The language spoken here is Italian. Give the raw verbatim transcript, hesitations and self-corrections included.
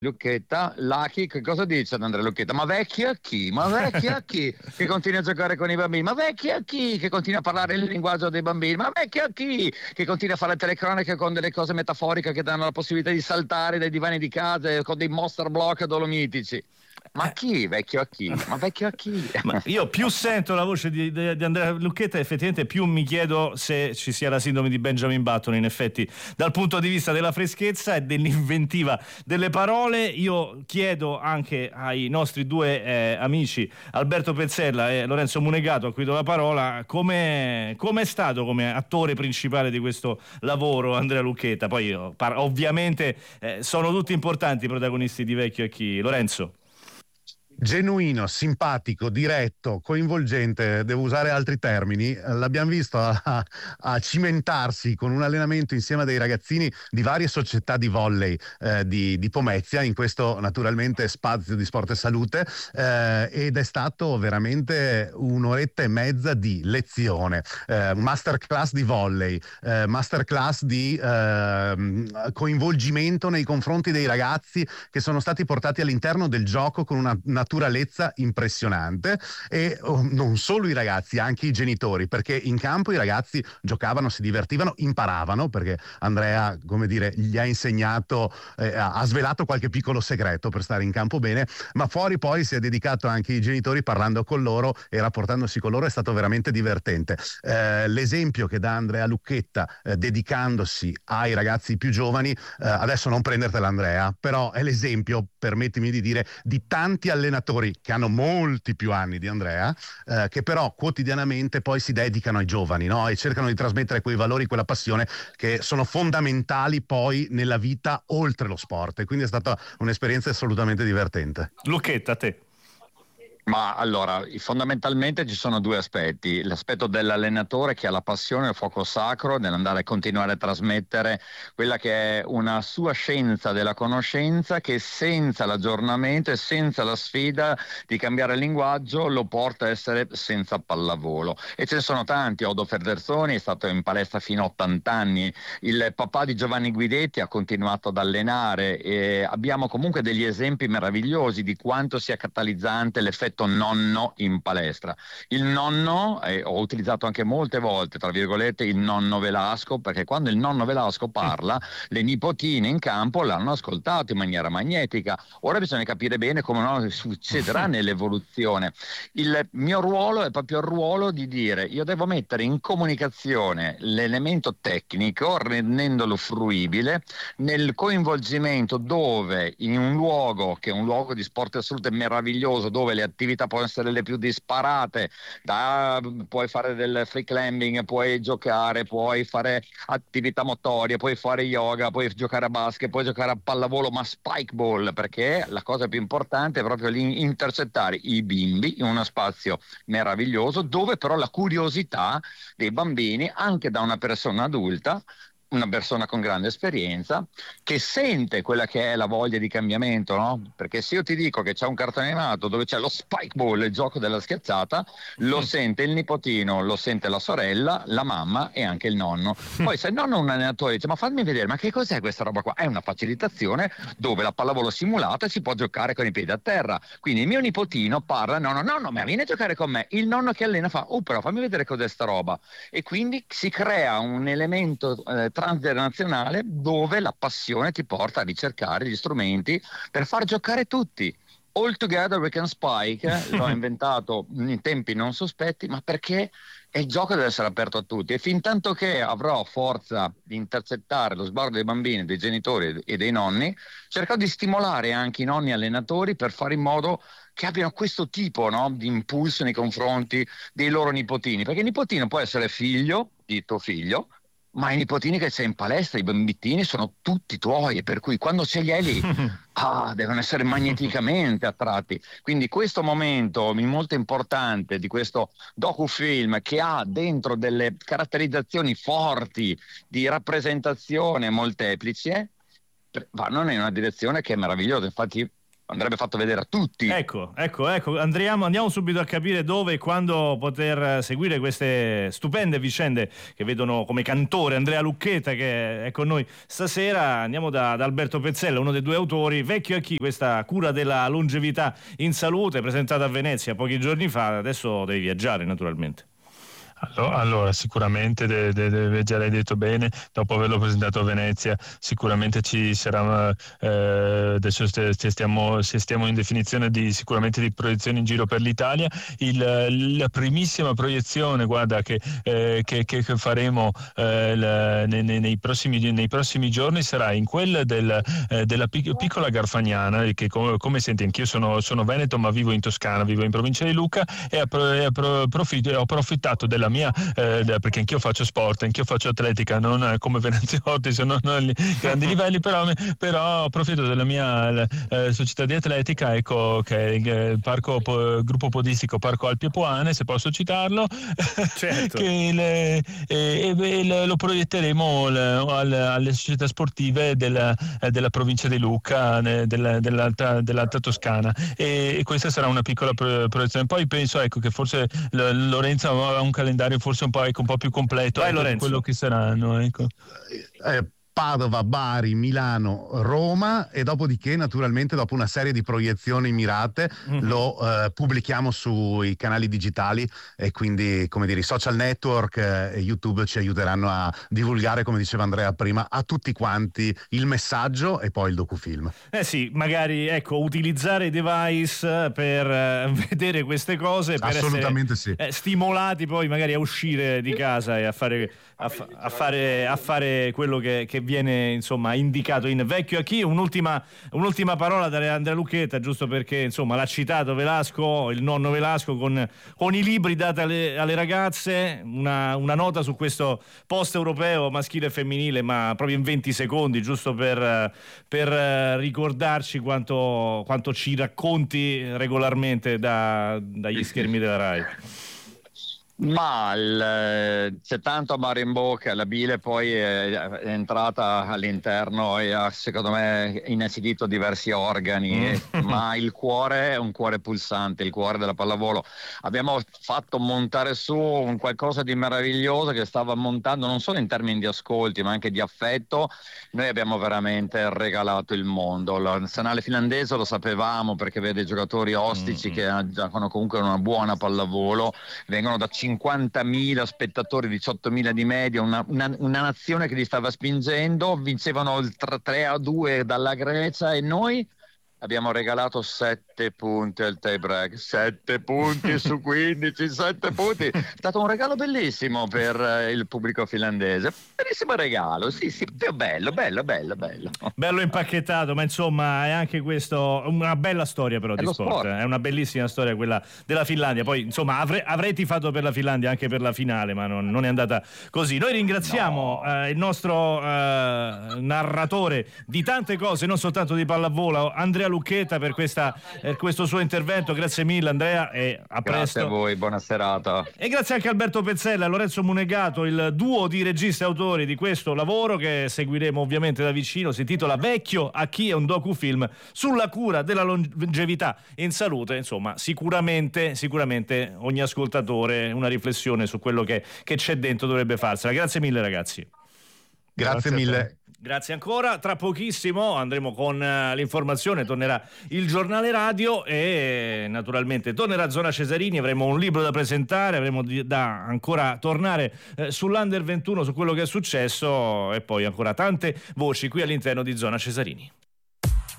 Lucchetta, Lucky, che cosa dice ad Andrea Lucchetta? Ma vecchia chi? Ma vecchia chi? Che continua a giocare con i bambini? Ma vecchia chi? Che continua a parlare il linguaggio dei bambini? Ma vecchia chi? Che continua a fare le telecronache con delle cose metaforiche che danno la possibilità di saltare dai divani di casa con dei monster block dolomitici. Ma Eh. chi? Vecchio a chi? Ma vecchio a chi? Ma io più sento la voce di, di, di Andrea Lucchetta, effettivamente più mi chiedo se ci sia la sindrome di Benjamin Button, in effetti, dal punto di vista della freschezza e dell'inventiva delle parole. Io chiedo anche ai nostri due eh, amici Alberto Pezzella e Lorenzo Munegato, a cui do la parola, come è stato come attore principale di questo lavoro Andrea Lucchetta? Poi io, par- ovviamente eh, sono tutti importanti i protagonisti di Vecchio e chi. Lorenzo? Genuino, simpatico, diretto, coinvolgente, devo usare altri termini. L'abbiamo visto a, a, a cimentarsi con un allenamento insieme a dei ragazzini di varie società di volley eh, di, di Pomezia, in questo naturalmente spazio di sport e salute, eh, ed è stato veramente un'oretta e mezza di lezione, eh, masterclass di volley, eh, masterclass di eh, coinvolgimento nei confronti dei ragazzi che sono stati portati all'interno del gioco con una naturalezza impressionante. E oh, non solo i ragazzi, anche i genitori, perché in campo i ragazzi giocavano, si divertivano, imparavano, perché Andrea, come dire, gli ha insegnato, eh, ha svelato qualche piccolo segreto per stare in campo bene, ma fuori poi si è dedicato anche ai genitori, parlando con loro e rapportandosi con loro. È stato veramente divertente. Eh, l'esempio che dà Andrea Lucchetta, eh, dedicandosi ai ragazzi più giovani, eh, adesso non prendertela Andrea, però è l'esempio, permettimi di dire, di tanti allenatori che hanno molti più anni di Andrea, eh, che però quotidianamente poi si dedicano ai giovani, no? E cercano di trasmettere quei valori, quella passione che sono fondamentali poi nella vita oltre lo sport. E quindi è stata un'esperienza assolutamente divertente. Lucchetta, a te. Ma allora, fondamentalmente ci sono due aspetti: l'aspetto dell'allenatore che ha la passione, il fuoco sacro nell'andare a continuare a trasmettere quella che è una sua scienza della conoscenza, che senza l'aggiornamento e senza la sfida di cambiare linguaggio lo porta a essere senza pallavolo. E ce ne sono tanti. Odo Federzoni è stato in palestra fino a ottanta anni, il papà di Giovanni Guidetti ha continuato ad allenare, e abbiamo comunque degli esempi meravigliosi di quanto sia catalizzante l'effetto nonno in palestra. Il nonno, eh, ho utilizzato anche molte volte, tra virgolette, il nonno Velasco, perché quando il nonno Velasco parla, le nipotine in campo l'hanno ascoltato in maniera magnetica. Ora bisogna capire bene come no, succederà nell'evoluzione. Il mio ruolo è proprio il ruolo di dire: io devo mettere in comunicazione l'elemento tecnico, rendendolo fruibile, nel coinvolgimento, dove in un luogo che è un luogo di sport e salute meraviglioso, dove le attività possono essere le più disparate, da, puoi fare del free climbing, puoi giocare, puoi fare attività motorie, puoi fare yoga, puoi giocare a basket, puoi giocare a pallavolo, ma spike ball, perché la cosa più importante è proprio intercettare i bimbi in uno spazio meraviglioso, dove però la curiosità dei bambini, anche da una persona adulta, una persona con grande esperienza, che sente quella che è la voglia di cambiamento, no? Perché se io ti dico che c'è un cartone animato dove c'è lo spike ball, il gioco della schiazzata, lo sente il nipotino, lo sente la sorella, la mamma e anche il nonno. Poi se il nonno è un allenatore, dice: ma fammi vedere, ma che cos'è questa roba qua? È una facilitazione dove la pallavolo simulata si può giocare con i piedi a terra. Quindi il mio nipotino parla: no, no, no, no, ma vieni a giocare con me. Il nonno che allena fa: oh, però fammi vedere cos'è sta roba. E quindi si crea un elemento eh, transgenerazionale, dove la passione ti porta a ricercare gli strumenti per far giocare tutti. All Together We Can Spike l'ho inventato in tempi non sospetti, ma perché il gioco deve essere aperto a tutti, e fin tanto che avrò forza di intercettare lo sguardo dei bambini, dei genitori e dei nonni, cercherò di stimolare anche i nonni allenatori per fare in modo che abbiano questo tipo, no, di impulso nei confronti dei loro nipotini, perché il nipotino può essere figlio di tuo figlio, ma i nipotini che c'è in palestra, i bambini, sono tutti tuoi, e per cui quando ce li hai lì, ah, devono essere magneticamente attratti. Quindi questo momento molto importante di questo docufilm, che ha dentro delle caratterizzazioni forti di rappresentazione molteplici, vanno in una direzione che è meravigliosa. Infatti andrebbe fatto vedere a tutti. Ecco, ecco, ecco, andiamo, andiamo subito a capire dove e quando poter seguire queste stupende vicende che vedono come cantore Andrea Lucchetta, che è con noi stasera. Andiamo da, da Alberto Pezzella, uno dei due autori. Vecchio a chi, questa cura della longevità in salute, presentata a Venezia pochi giorni fa. Adesso devi viaggiare, naturalmente. Allora, sicuramente, de, de, de, già l'hai detto bene, dopo averlo presentato a Venezia, sicuramente ci sarà, eh, adesso stiamo, stiamo in definizione di sicuramente di proiezioni in giro per l'Italia. Il, la primissima proiezione, guarda, che, eh, che, che faremo eh, la, nei, nei, prossimi, nei prossimi giorni sarà in quella del, eh, della pic- piccola Garfagnana, che come, come senti anch'io sono, sono veneto ma vivo in Toscana, vivo in provincia di Lucca, e, appro- e appro- profitto, ho approfittato della mia, eh, perché anch'io faccio sport, anch'io faccio atletica, non come Veneziotti, se non ai grandi livelli, però, però approfitto della mia eh, società di atletica, ecco, che è il parco, po, gruppo podistico Parco Alpi Epuane, se posso citarlo, certo. che le, e, e lo proietteremo le, alle, alle società sportive della, della provincia di Lucca, della, dell'alta, dell'alta Toscana, e, e questa sarà una piccola proiezione. Poi penso, ecco, che forse Lorenzo ha un calendario forse un po', ecco, un po' più completo, ecco, di quello che saranno, ecco. Eh, Padova, Bari, Milano, Roma, e dopodiché naturalmente dopo una serie di proiezioni mirate mm-hmm. lo eh, pubblichiamo sui canali digitali, e quindi, come dire, i social network eh, e YouTube ci aiuteranno a divulgare, come diceva Andrea prima, a tutti quanti il messaggio e poi il docufilm. Eh sì, magari, ecco, utilizzare i device per eh, vedere queste cose, per assolutamente essere sì. eh, stimolati poi magari a uscire di casa e a fare, a, fa, a fare, a fare quello che, che viene, insomma, indicato in Vecchio a chi. Un'ultima, un'ultima parola da Andrea Lucchetta, giusto perché, insomma, l'ha citato Velasco, il nonno Velasco, con, con i libri dati alle, alle ragazze. Una, una nota su questo post europeo maschile e femminile, ma proprio in venti secondi, giusto per, per ricordarci quanto, quanto ci racconti regolarmente da, dagli schermi della Rai. Ma il, c'è tanto amaro in bocca, la bile poi è, è entrata all'interno e ha, secondo me, inesibito diversi organi, mm. ma il cuore è un cuore pulsante, il cuore della pallavolo. Abbiamo fatto montare su un qualcosa di meraviglioso che stava montando non solo in termini di ascolti ma anche di affetto. Noi abbiamo veramente regalato il mondo. Il nazionale finlandese lo sapevamo, perché vede giocatori ostici mm. che giocano comunque una buona pallavolo, vengono da cinquantamila spettatori, diciottomila di media, una, una, una nazione che li stava spingendo. Vincevano il tre a due dalla Grecia e noi abbiamo regalato sette punti al tie break, sette punti su quindici, sette punti. È stato un regalo bellissimo per eh, il pubblico finlandese. Bellissimo regalo, sì, sì, bello, bello, bello, bello. Bello impacchettato, ma insomma è anche questo una bella storia però di sport. sport. È una bellissima storia quella della Finlandia. Poi, insomma, avrei, avrei tifato per la Finlandia anche per la finale, ma non, non è andata così. Noi ringraziamo no. eh, il nostro eh, narratore di tante cose, non soltanto di pallavolo, Andrea Lucchetta, per, questa, per questo suo intervento. Grazie mille, Andrea, e a grazie presto. Grazie a voi, buona serata. E grazie anche a Alberto Pezzella e Lorenzo Munegato, il duo di registi e autori di questo lavoro che seguiremo ovviamente da vicino. Si intitola Vecchio a chi, è un docufilm sulla cura della longevità in salute. Insomma, sicuramente sicuramente ogni ascoltatore una riflessione su quello che, che c'è dentro dovrebbe farsela. Grazie mille, ragazzi. Grazie, grazie mille. Grazie ancora. Tra pochissimo andremo con uh, l'informazione, tornerà il giornale radio e naturalmente tornerà Zona Cesarini. Avremo un libro da presentare, avremo di, da ancora tornare eh, sull'Under ventuno, su quello che è successo, e poi ancora tante voci qui all'interno di Zona Cesarini.